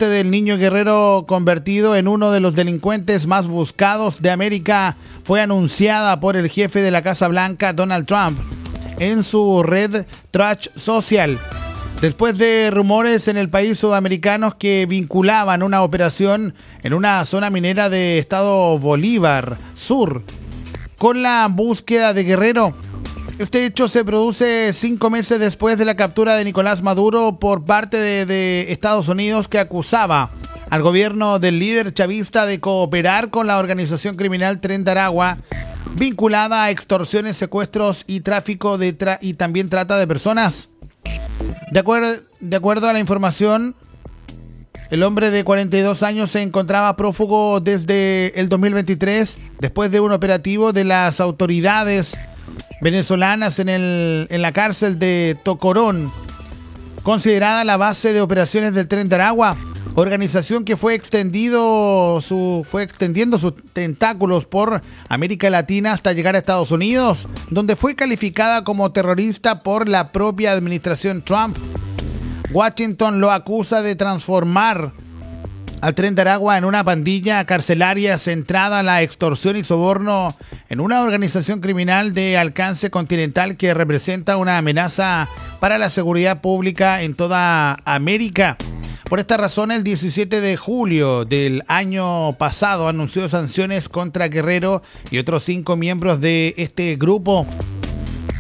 muerte del niño Guerrero, convertido en uno de los delincuentes más buscados de América, fue anunciada por el jefe de la Casa Blanca, Donald Trump, en su red Truth Social, después de rumores en el país sudamericanos que vinculaban una operación en una zona minera de estado Bolívar Sur con la búsqueda de Guerrero. Este hecho se produce 5 meses después de la captura de Nicolás Maduro por parte de Estados Unidos, que acusaba al gobierno del líder chavista de cooperar con la organización criminal Tren de Aragua, vinculada a extorsiones, secuestros y tráfico y también trata de personas. De acuerdo a la información, el hombre de 42 años se encontraba prófugo desde el 2023, después de un operativo de las autoridades venezolanas en la cárcel de Tocorón, considerada la base de operaciones del Tren de Aragua, organización que fue extendiendo sus tentáculos por América Latina hasta llegar a Estados Unidos, donde fue calificada como terrorista por la propia administración Trump. Washington lo acusa de transformar al Tren de Aragua en una pandilla carcelaria centrada en la extorsión y soborno, en una organización criminal de alcance continental que representa una amenaza para la seguridad pública en toda América. Por esta razón, el 17 de julio del año pasado anunció sanciones contra Guerrero y otros 5 miembros de este grupo.